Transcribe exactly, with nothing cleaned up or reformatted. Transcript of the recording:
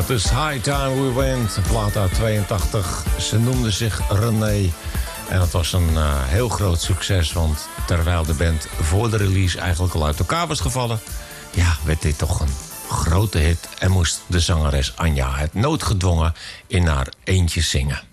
Het is High Time We Went, plaat uit tweeëntachtig. Ze noemde zich René. En het was een uh, heel groot succes, want terwijl de band voor de release eigenlijk al uit elkaar was gevallen, ja, werd dit toch een grote hit en moest de zangeres Anja het noodgedwongen in haar eentje zingen.